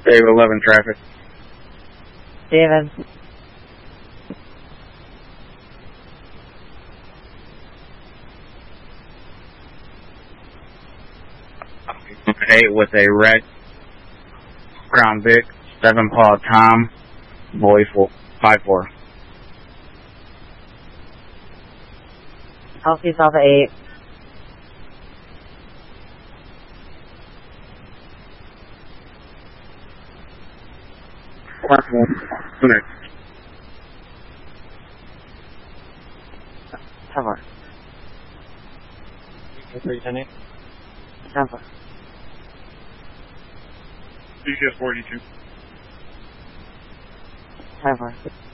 Dave 11 traffic. David. Eight with a red Crown Vic, 7 Paw Tom, boy 5-4. Healthy Alpha 8. Next. 10-4. 310. 10-4. DCS 42. 10-4.